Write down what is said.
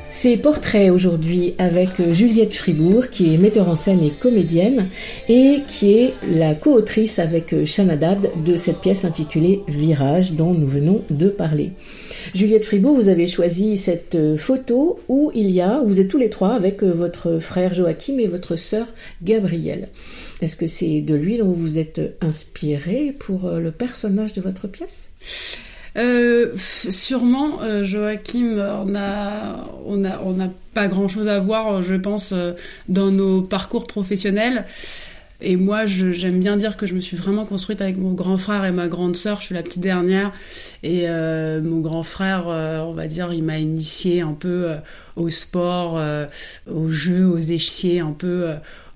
C'est Portrait aujourd'hui avec Juliette Fribourg, qui est metteur en scène et comédienne, et qui est la co-autrice avec Chanadad de cette pièce intitulée Virage dont nous venons de parler. Juliette Fribourg, vous avez choisi cette photo où vous êtes tous les trois avec votre frère Joachim et votre sœur Gabrielle. Est-ce que c'est de lui dont vous vous êtes inspiré pour le personnage de votre pièce ? Sûrement, Joachim, on a pas grand chose à voir, je pense, dans nos parcours professionnels. Et moi, j'aime bien dire que je me suis vraiment construite avec mon grand frère et ma grande sœur. Je suis la petite dernière. Et mon grand frère, on va dire, il m'a initiée un peu au sport, aux jeux, aux échiquiers, un peu